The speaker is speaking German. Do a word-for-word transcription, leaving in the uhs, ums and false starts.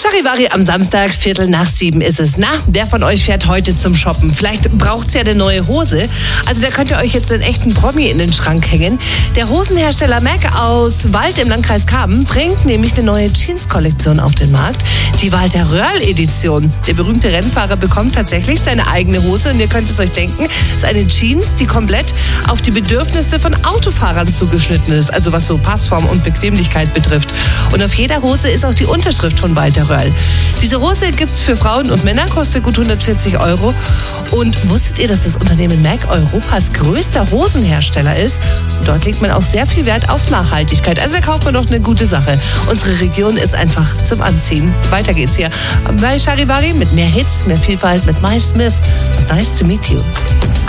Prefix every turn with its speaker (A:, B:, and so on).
A: Charivari am Samstag, Viertel nach sieben ist es. Na, wer von euch fährt heute zum Shoppen? Vielleicht braucht's ja eine neue Hose. Also da könnt ihr euch jetzt einen echten Promi in den Schrank hängen. Der Hosenhersteller Mac aus Wald im Landkreis Kamen bringt nämlich eine neue Jeans-Kollektion auf den Markt. Die Walter Röhrl-Edition. Der berühmte Rennfahrer bekommt tatsächlich seine eigene Hose. Und ihr könnt es euch denken, es ist eine Jeans, die komplett auf die Bedürfnisse von Autofahrern zugeschnitten ist. Also was so Passform und Bequemlichkeit betrifft. Und auf jeder Hose ist auch die Unterschrift von Walter Röhrl. Diese Hose gibt's für Frauen und Männer, kostet gut hundertvierzig Euro. Und wusstet ihr, dass das Unternehmen Mac Europas größter Hosenhersteller ist? Und dort legt man auch sehr viel Wert auf Nachhaltigkeit. Also da kauft man doch eine gute Sache. Unsere Region ist einfach zum Anziehen. Weiter geht's hier bei Charivari mit mehr Hits, mehr Vielfalt mit My Smith. Und nice to meet you.